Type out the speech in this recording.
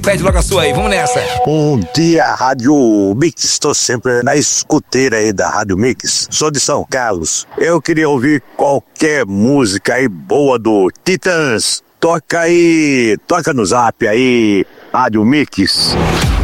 pede logo a sua aí, vamos nessa. Bom dia, Rádio Mix. Estou sempre na escuteira aí da Rádio Mix. Sou de São Carlos. Eu queria ouvir qualquer música aí boa do Titãs. Toca aí, toca no zap aí, Rádio Mix.